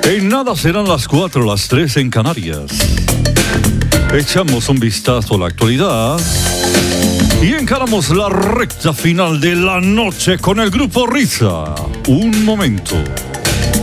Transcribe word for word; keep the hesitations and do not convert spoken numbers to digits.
En nada serán las cuatro, las tres en Canarias. Echamos un vistazo a la actualidad y encaramos la recta final de la noche con el Grupo Risa. Un momento.